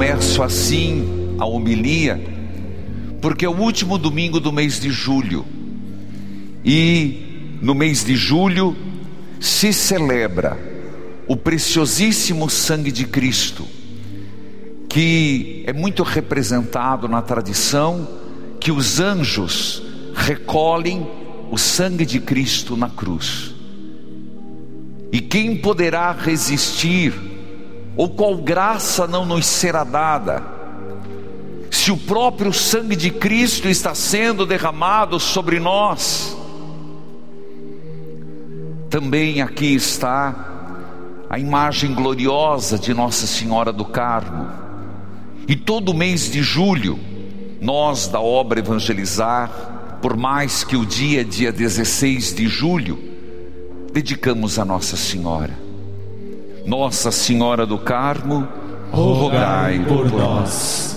começo assim a homilia, porque é o último domingo do mês de julho, e no mês de julho se celebra o preciosíssimo sangue de Cristo, que é muito representado na tradição, que os anjos recolhem o sangue de Cristo na cruz. E quem poderá resistir, ou qual graça não nos será dada, se o próprio sangue de Cristo está sendo derramado sobre nós? Também aqui está a imagem gloriosa de Nossa Senhora do Carmo. E todo mês de julho, nós da obra Evangelizar, por mais que o dia é dia 16 de julho, dedicamos a Nossa Senhora. Nossa Senhora do Carmo, rogai por nós.